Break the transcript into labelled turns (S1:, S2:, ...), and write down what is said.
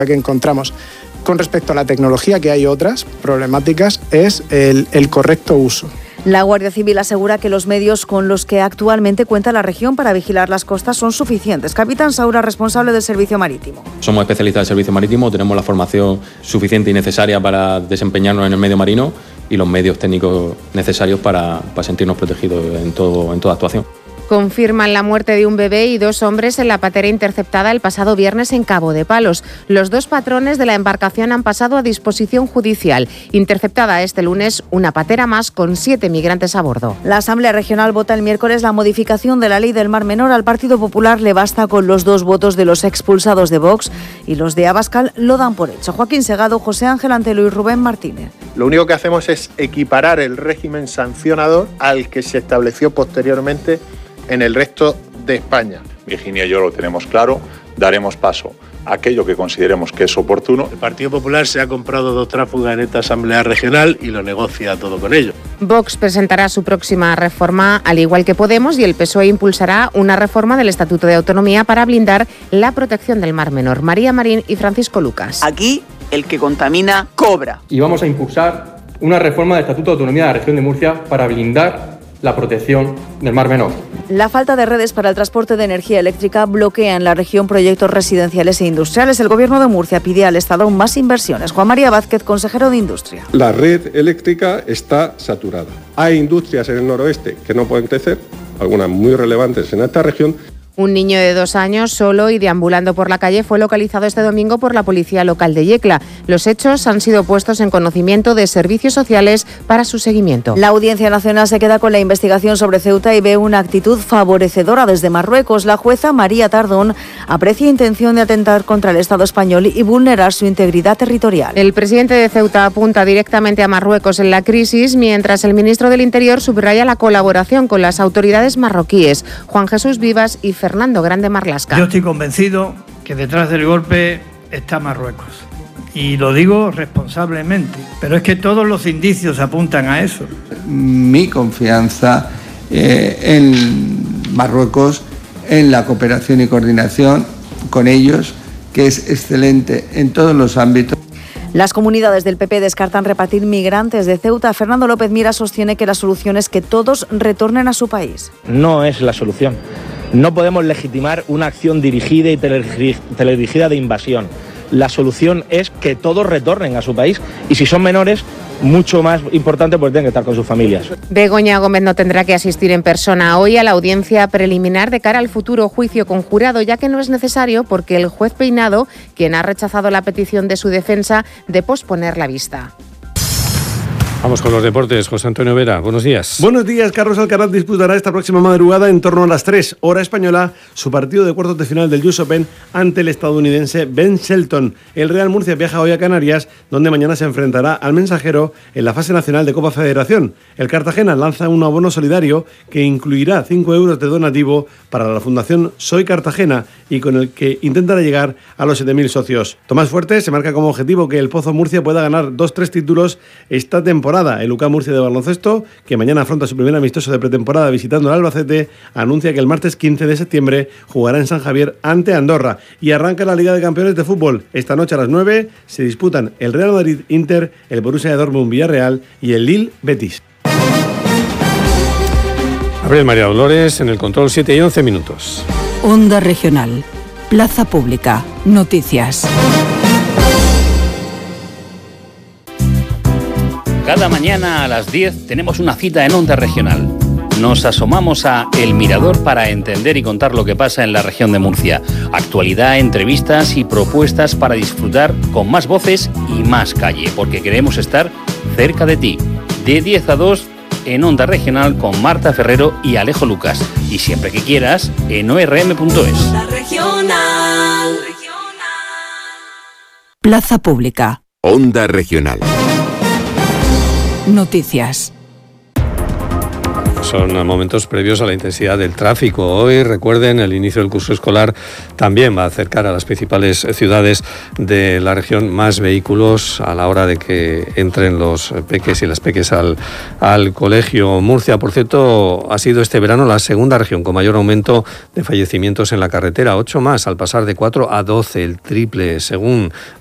S1: que encontramos con respecto a la tecnología, que hay otras problemáticas, es el correcto uso.
S2: La Guardia Civil asegura que los medios con los que actualmente cuenta la región para vigilar las costas son suficientes. Capitán Saura, responsable del Servicio Marítimo.
S3: Somos especialistas del Servicio Marítimo, tenemos la formación suficiente y necesaria para desempeñarnos en el medio marino y los medios técnicos necesarios para sentirnos protegidos en toda actuación.
S4: Confirman la muerte de un bebé y 2 hombres en la patera interceptada el pasado viernes en Cabo de Palos. Los 2 patrones de la embarcación han pasado a disposición judicial. Interceptada este lunes una patera más con 7 migrantes a bordo.
S2: La Asamblea Regional vota el miércoles la modificación de la Ley del Mar Menor. Al Partido Popular le basta con los 2 votos de los expulsados de Vox y los de Abascal lo dan por hecho. Joaquín Segado, José Ángel Antelo y Rubén Martínez.
S5: Lo único que hacemos es equiparar el régimen sancionador al que se estableció posteriormente en el resto de España.
S6: Virginia y yo lo tenemos claro, daremos paso a aquello que consideremos que es oportuno.
S7: El Partido Popular se ha comprado 2 tráfugas en esta Asamblea Regional y lo negocia todo con ellos.
S4: Vox presentará su próxima reforma, al igual que Podemos, y el PSOE impulsará una reforma del Estatuto de Autonomía para blindar la protección del Mar Menor. María Marín y Francisco Lucas.
S8: Aquí el que contamina cobra.
S9: Y vamos a impulsar una reforma del Estatuto de Autonomía de la Región de Murcia para blindar la protección del Mar Menor.
S2: La falta de redes para el transporte de energía eléctrica bloquea en la región proyectos residenciales e industriales. El Gobierno de Murcia pide al Estado más inversiones. Juan María Vázquez, consejero de Industria.
S10: La red eléctrica está saturada. Hay industrias en el noroeste que no pueden crecer, algunas muy relevantes en esta región.
S4: Un niño de 2 años, solo y deambulando por la calle, fue localizado este domingo por la policía local de Yecla. Los hechos han sido puestos en conocimiento de servicios sociales para su seguimiento.
S2: La Audiencia Nacional se queda con la investigación sobre Ceuta y ve una actitud favorecedora desde Marruecos. La jueza María Tardón aprecia intención de atentar contra el Estado español y vulnerar su integridad territorial.
S4: El presidente de Ceuta apunta directamente a Marruecos en la crisis, mientras el ministro del Interior subraya la colaboración con las autoridades marroquíes. Juan Jesús Vivas y Fernando Grande Marlasca.
S11: Yo estoy convencido que detrás del golpe está Marruecos. Y lo digo responsablemente, pero es que todos los indicios apuntan a eso.
S12: Mi confianza en Marruecos, en la cooperación y coordinación con ellos, que es excelente en todos los ámbitos.
S2: Las comunidades del PP descartan repartir migrantes de Ceuta. Fernando López Mira sostiene que la solución es que todos retornen a su país.
S13: No es la solución. No podemos legitimar una acción dirigida y teledirigida de invasión. La solución es que todos retornen a su país y si son menores, mucho más importante, pues tienen que estar con sus familias.
S4: Begoña Gómez no tendrá que asistir en persona hoy a la audiencia preliminar de cara al futuro juicio con jurado, ya que no es necesario porque el juez Peinado, quien ha rechazado la petición de su defensa de posponer la vista.
S14: Vamos con los deportes. José Antonio Vera, buenos días.
S15: Buenos días. Carlos Alcaraz disputará esta próxima madrugada en torno a las 3 hora española su partido de cuartos de final del US Open ante el estadounidense Ben Shelton. El Real Murcia viaja hoy a Canarias, donde mañana se enfrentará al Mensajero en la fase nacional de Copa Federación. El Cartagena lanza un abono solidario que incluirá 5 euros de donativo para la Fundación Soy Cartagena y con el que intentará llegar a los 7.000 socios. Tomás Fuerte se marca como objetivo que el Pozo Murcia pueda ganar 2-3 títulos esta temporada. El UCAM Murcia de baloncesto, que mañana afronta su primer amistoso de pretemporada visitando el Albacete, anuncia que el martes 15 de septiembre jugará en San Javier ante Andorra. Y arranca la Liga de Campeones de Fútbol. Esta noche a las 9 se disputan el Real Madrid-Inter, el Borussia Dortmund-Villarreal y el Lille-Betis.
S14: Gabriel María Dolores en el control, 7 y 11 minutos.
S16: Onda Regional. Plaza Pública. Noticias.
S17: Cada mañana a las 10 tenemos una cita en Onda Regional. Nos asomamos a El Mirador para entender y contar lo que pasa en la región de Murcia. Actualidad, entrevistas y propuestas para disfrutar con más voces y más calle, porque queremos estar cerca de ti. De 10 a 2 en Onda Regional con Marta Ferrero y Alejo Lucas. Y siempre que quieras en orm.es.
S16: Onda Regional. Plaza Pública.
S18: Onda Regional.
S16: Noticias.
S14: son momentos previos a la intensidad del tráfico. Hoy, recuerden, el inicio del curso escolar también va a acercar a las principales ciudades de la región más vehículos a la hora de que entren los peques y las peques al colegio. Murcia, por cierto, ha sido este verano la segunda región con mayor aumento de fallecimientos en la carretera, 8 más, al pasar de 4 a 12, el triple, según